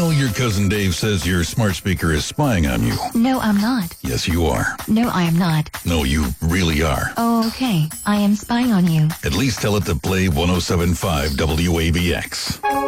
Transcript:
know your cousin Dave says your smart speaker is spying on you. No, I'm not. Yes, you are. No, I am not. No, you really are. Oh, okay. I am spying on you. At least tell it to play 107.5 WABX.